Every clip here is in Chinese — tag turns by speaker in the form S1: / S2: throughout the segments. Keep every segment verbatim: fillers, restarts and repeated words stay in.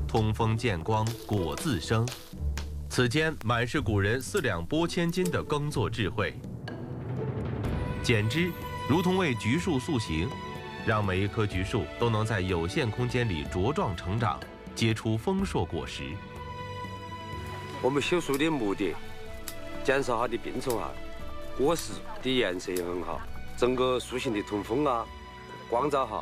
S1: 通风见光，果自生。此间满是古人四两拨千斤的耕作智慧。剪枝如同为橘树塑形，让每一棵橘树都能在有限空间里茁壮成长，结出丰硕果实。
S2: 我们修树的目的，减少它的病虫害，果实的颜色也很好，整个树形的通风啊、光照好。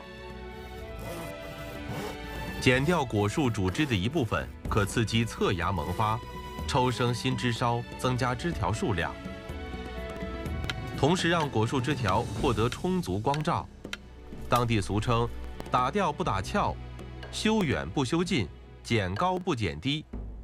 S1: 剪掉果树主枝的一部分，可刺激侧芽萌发，抽生新枝梢，增加枝条数量，同时让果树枝条获得充足光照。当地俗称“打掉不打翘，修远不修近，剪高不剪低”。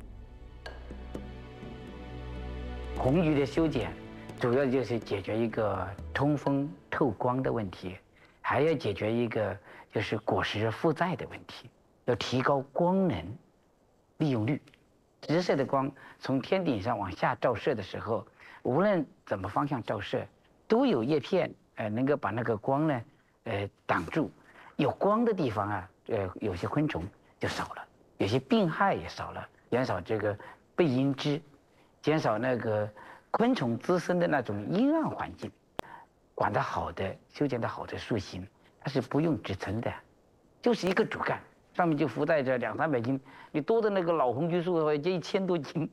S3: 红橘的修剪，主要就是解决一个通风透光的问题，还要解决一个就是果实负载的问题，要提高光能利用率。直射的光从天顶上往下照射的时候，无论怎么方向照射，都有叶片呃能够把那个光呢呃挡住。有光的地方啊，呃有些昆虫就少了，有些病害也少了，减少这个背阴枝，减少那个昆虫滋生的那种阴暗环境。管得好的、修剪得好的树形，它是不用支撑的，就是一个主干，上面就浮载着两三百斤。你多的那个老红橘树的话，就一千多斤。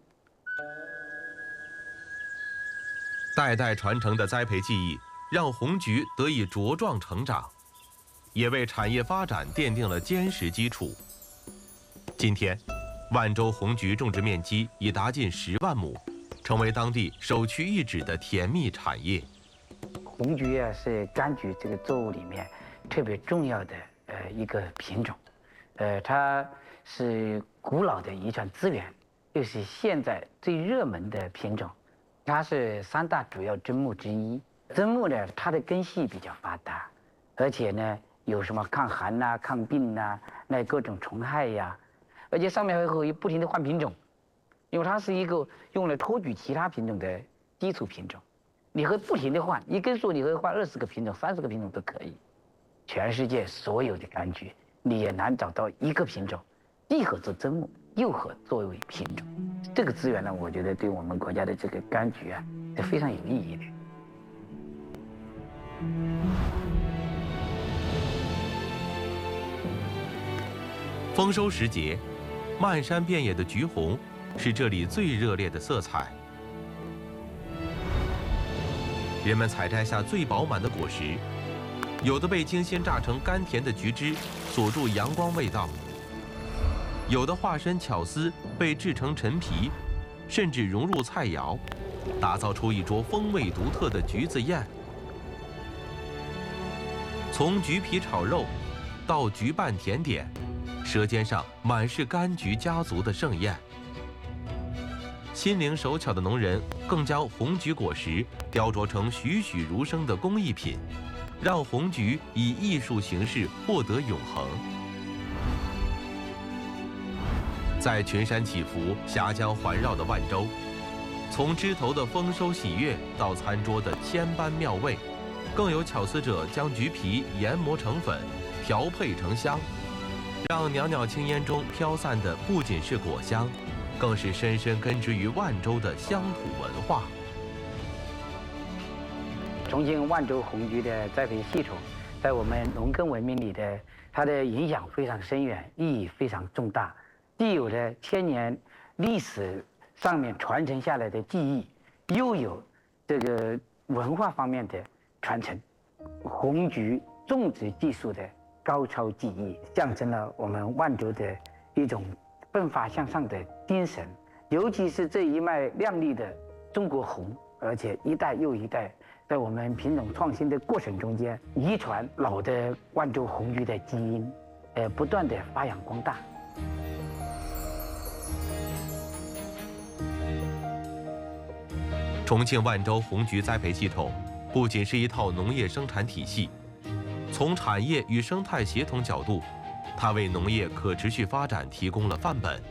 S1: 代代传承的栽培技艺，让红橘得以茁壮成长，也为产业发展奠定了坚实基础。今天，万州红橘种植面积已达近十万亩，成为当地首屈一指的甜蜜产业。
S3: 红橘啊，是柑橘这个作物里面特别重要的呃一个品种，呃，它是古老的遗传资源，又是现在最热门的品种。它是三大主要砧木之一。砧木呢，它的根系比较发达，而且呢有什么抗寒呐、啊、抗病呐、啊，那各种虫害呀、啊，而且上面还会不停的换品种，因为它是一个用来托举其他品种的基础品种。你会不停的换，一根树你会换二十个品种、三十个品种都可以。全世界所有的柑橘，你也难找到一个品种既可做砧木，又可作为品种。这个资源呢，我觉得对我们国家的这个柑橘啊是非常有意义的。
S1: 丰收时节，漫山遍野的橘红是这里最热烈的色彩。人们采摘下最饱满的果实，有的被精心榨成甘甜的橘汁锁住阳光味道，有的化身巧思被制成陈皮，甚至融入菜肴，打造出一桌风味独特的橘子宴。从橘皮炒肉到橘拌甜点，舌尖上满是柑橘家族的盛宴。心灵手巧的农人更将红橘果实雕琢成栩栩如生的工艺品，让红橘以艺术形式获得永恒。在群山起伏、峡江环绕的万州，从枝头的丰收喜悦到餐桌的千般妙味，更有巧思者将橘皮研磨成粉，调配成香，让袅袅青烟中飘散的不仅是果香，更是深深根植于万州的乡土文化。
S3: 重庆万州红橘的栽培系统，在我们农耕文明里的它的影响非常深远，意义非常重大。既有着千年历史上面传承下来的技艺，又有这个文化方面的传承，红橘种植技术的高超技艺，象征了我们万州的一种奋发向上的精神。尤其是这一脉亮丽的中国红，而且一代又一代，在我们品种创新的过程中间，遗传老的万州红橘的基因，呃，不断的发扬光大。
S1: 重庆万州红橘栽培系统不仅是一套农业生产体系，从产业与生态协同角度，它为农业可持续发展提供了范本。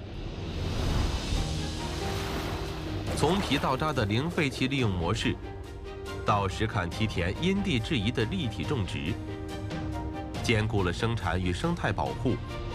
S1: 从皮到渣的零废弃利用模式，到实坎梯田因地制宜的立体种植，兼顾了生产与生态保护，